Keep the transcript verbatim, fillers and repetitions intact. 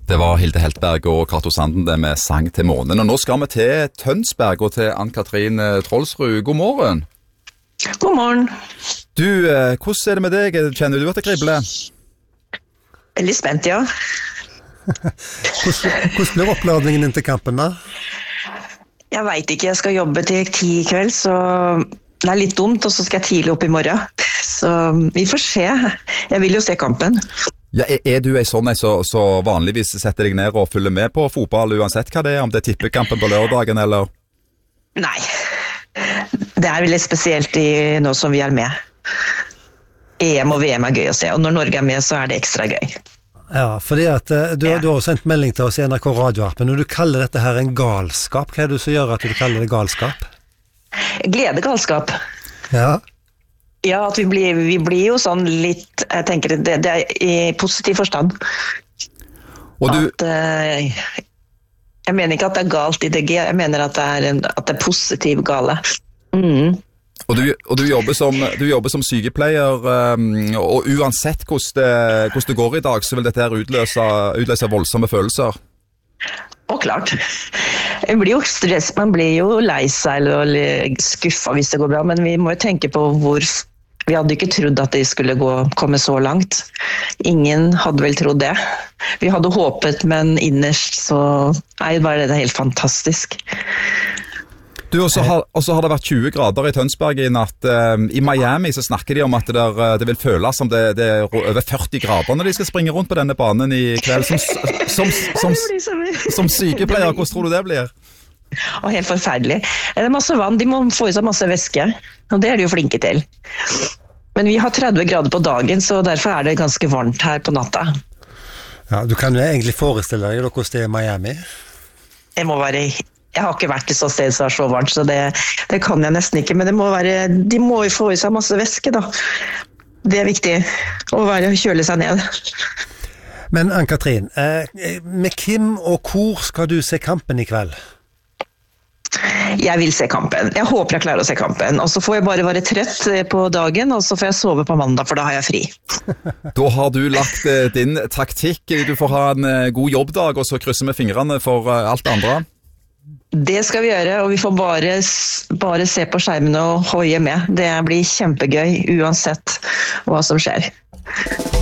Det var Hilde Heltberg og Kato Sanden det med sang til månen. Og nå skal vi til Tønsberg og til Ann-Katrin Trollsrud. God morgen. God morgen. Du, hvordan er det med deg? Kjenner du at det kribler? Veldig spent, ja. hvordan, hvordan blir oppladningen inn til kampen da? Jeg vet ikke, jeg skal jobbe til ti i kveld, så det er litt dumt, og så skal jeg tidlig opp i morgen. Så vi får se. Jeg vil jo se kampen. Ja, er, er du en sånn så, så vanligvis setter deg ned og følger med på fotball uansett hva det er, om det er tippekampen på lørdagen, eller? Nei, det er veldig spesielt i nå som vi er med. E M og V M er gøy å se, og når Norge er med så er det ekstra gøy. Ja, fordi at du, ja. du har sendt melding til oss i N R K radioappen, når du kaller dette her en galskap, hva er det som gjør at du kaller det galskap? Gledegalskap. Ja. Ja, at vi blir, vi blir jo sånn litt, jeg tenker det, det er i positiv forstand. Og du... At, uh, jeg mener ikke at det er galt i D G, jeg mener at det er, en, at det er positiv gale. Mm. Og, du, og du, jobber som, du jobber som sykepleier, um, og uansett hvordan det, hvordan det går i dag, så vil dette her utløse, utløse voldsomme følelser. Og klart. Det blir jo stress, man blir jo lei seg eller skuffa hvis det går bra, men vi må jo tenke på hvor... Vi hadde ikke trodd at det skulle gå, komme så langt. Ingen hadde vel trodd det. Vi hadde håpet, men innerst så er det helt fantastisk. Du, og så har, og så har det vært tjue grader i Tønsberg i natt. Um, I Miami så snakker de om at det, der, det vil føles som det, det er over førti grader når de skal springe rundt på denne banen i kveld. Som, som, som, som, som sykepleier, hvordan tror du det blir? Og helt forferdelig. Det er masse vann, de må få i seg masse væske, og det er de jo flinke til. Men vi har tretti grader på dagen, så derfor er det ganske varmt her på natta. Ja, du kan jo egentlig forestille deg hvordan det er i Miami. Det må være... Jeg har ikke vært i så sted som er så varmt, så det, det kan jeg nesten ikke. Men det må være, de må jo få i seg masse væske, da. Det er viktig, å være, kjøle seg ned. Men Ann-Katrin, eh, med Kim og hvor skal du se kampen i kveld? Jeg vil se kampen. Jeg håper jeg klarer å se kampen. Og så får jeg bare være trøtt på dagen, og så får jeg sove på mandag, for da har jeg fri. Da har du lagt eh, din taktikk. Du får ha en eh, god jobbdag, og så krysser vi fingrene for eh, alt det andre. Det skal vi gjøre, og vi får bare, bare se på skjermene og hoie med. Det blir kjempegøy, uansett hva som skjer.